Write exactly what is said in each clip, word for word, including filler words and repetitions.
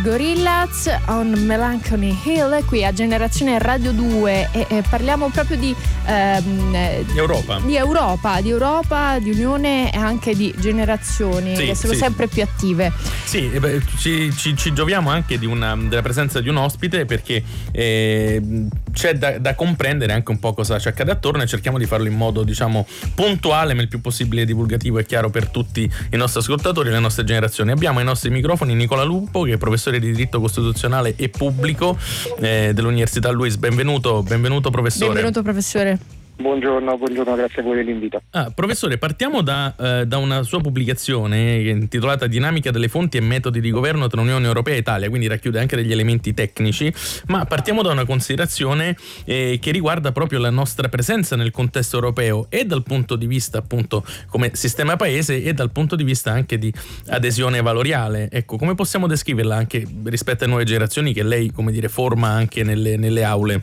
Gorillaz on Melancholy Hill qui a Generazione Radio due e, e parliamo proprio di, ehm, di Europa di Europa, di Europa, di Unione e anche di generazioni sì, che sono sì. sempre più attive. Sì, beh, ci, ci, ci gioviamo anche di una, della presenza di un ospite perché eh, c'è da, da comprendere anche un po' cosa ci accade attorno e cerchiamo di farlo in modo, diciamo, puntuale ma il più possibile divulgativo e chiaro per tutti i nostri ascoltatori e le nostre generazioni. Abbiamo ai nostri microfoni Nicola Lupo, che è professore di diritto costituzionale e pubblico eh, dell'Università Luis. Benvenuto, benvenuto professore. Benvenuto professore. Buongiorno, buongiorno, grazie a voi dell'invito. Ah, professore, partiamo da, eh, da una sua pubblicazione intitolata Dinamica delle fonti e metodi di governo tra Unione Europea e Italia, quindi racchiude anche degli elementi tecnici, ma partiamo da una considerazione eh, che riguarda proprio la nostra presenza nel contesto europeo e dal punto di vista appunto come sistema paese e dal punto di vista anche di adesione valoriale. Ecco, come possiamo descriverla anche rispetto alle nuove generazioni che lei, come dire, forma anche nelle, nelle aule?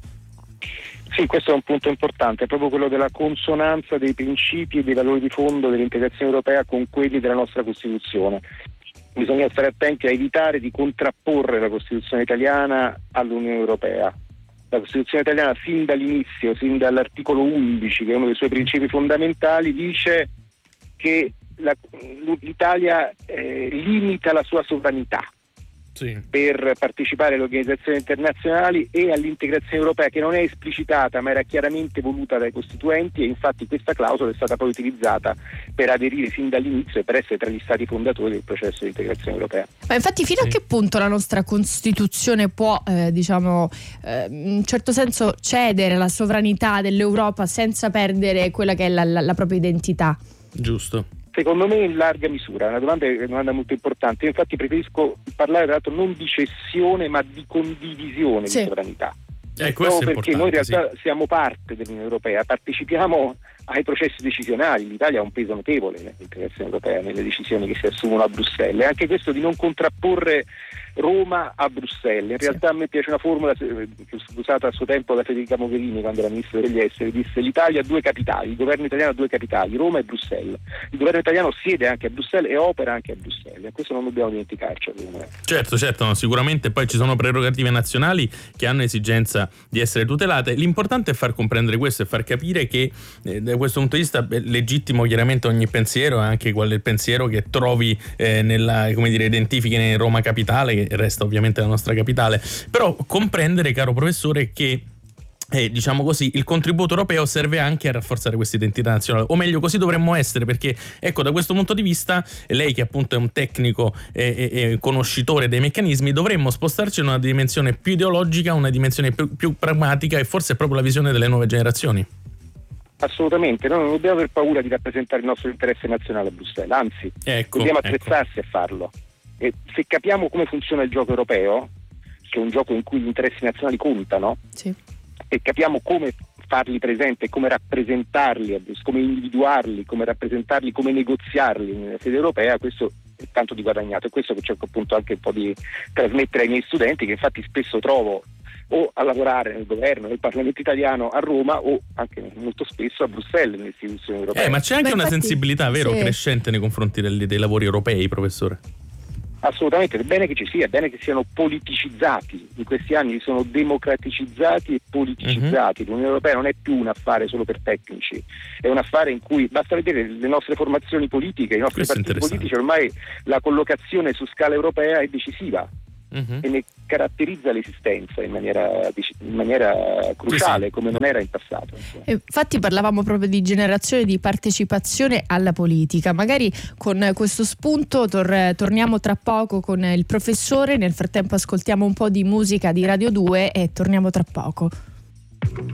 Sì, questo è un punto importante, è proprio quello della consonanza dei principi e dei valori di fondo dell'integrazione europea con quelli della nostra Costituzione. Bisogna stare attenti a evitare di contrapporre la Costituzione italiana all'Unione Europea. La Costituzione italiana fin dall'inizio, sin dall'articolo undici, che è uno dei suoi principi fondamentali, dice che la, l'Italia eh, limita la sua sovranità. Sì. Per partecipare alle organizzazioni internazionali e all'integrazione europea, che non è esplicitata ma era chiaramente voluta dai costituenti, e infatti questa clausola è stata poi utilizzata per aderire fin dall'inizio e per essere tra gli stati fondatori del processo di integrazione europea. Ma infatti fino sì. a che punto la nostra Costituzione può eh, diciamo eh, in un certo senso cedere la sovranità dell'Europa senza perdere quella che è la, la, la propria identità? Giusto. Secondo me in larga misura, è una domanda, è una domanda molto importante. Io infatti preferisco parlare tra l'altro non di cessione ma di condivisione sì. di sovranità. Eh, Proprio perché noi in realtà sì. siamo parte dell'Unione Europea, partecipiamo ai processi decisionali. L'Italia ha un peso notevole nell'integrazione europea, nelle decisioni che si assumono a Bruxelles, e anche questo di non contrapporre Roma a Bruxelles. In realtà sì. a me piace una formula che è usata a suo tempo da Federica Mogherini quando era ministro degli esteri, disse: l'Italia ha due capitali, il governo italiano ha due capitali, Roma e Bruxelles. Il governo italiano siede anche a Bruxelles e opera anche a Bruxelles, e questo non dobbiamo dimenticarci. Certo, certo, no, sicuramente poi ci sono prerogative nazionali che hanno esigenza di essere tutelate. L'importante è far comprendere questo e far capire che eh, da questo punto di vista è legittimo chiaramente ogni pensiero, anche quel pensiero che trovi eh, nella, come dire, identifichi in Roma capitale, che resta ovviamente la nostra capitale, però comprendere, caro professore, che Eh, diciamo così, il contributo europeo serve anche a rafforzare questa identità nazionale, o meglio così dovremmo essere, perché ecco, da questo punto di vista lei, che appunto è un tecnico e, e, e conoscitore dei meccanismi, dovremmo spostarci in una dimensione più ideologica, una dimensione più, più pragmatica, e forse è proprio la visione delle nuove generazioni. Assolutamente, noi non dobbiamo aver paura di rappresentare il nostro interesse nazionale a Bruxelles, anzi ecco, dobbiamo ecco. attrezzarsi a farlo, e se capiamo come funziona il gioco europeo, che è un gioco in cui gli interessi nazionali contano, sì. e capiamo come farli presenti, come rappresentarli, come individuarli, come rappresentarli, come negoziarli nella sede europea, questo è tanto di guadagnato. E questo che cerco appunto anche un po' di trasmettere ai miei studenti, che infatti spesso trovo o a lavorare nel governo, nel Parlamento italiano a Roma, o anche molto spesso a Bruxelles, nelle istituzioni europee. Eh, ma c'è anche Beh, una infatti, sensibilità, vero, sì. crescente nei confronti dei, dei lavori europei, professore? Assolutamente, è bene che ci sia, è bene che siano politicizzati. In questi anni sono democraticizzati e politicizzati. Mm-hmm. L'Unione Europea non è più un affare solo per tecnici, è un affare in cui basta vedere le nostre formazioni politiche, i nostri Questo partiti politici, ormai la collocazione su scala europea è decisiva. Mm-hmm. E ne caratterizza l'esistenza in maniera, in maniera cruciale, sì, sì. come non era in passato. Infatti parlavamo proprio di generazione di partecipazione alla politica. Magari con questo spunto tor- torniamo tra poco con il professore. Nel frattempo ascoltiamo un po' di musica di Radio due e torniamo tra poco.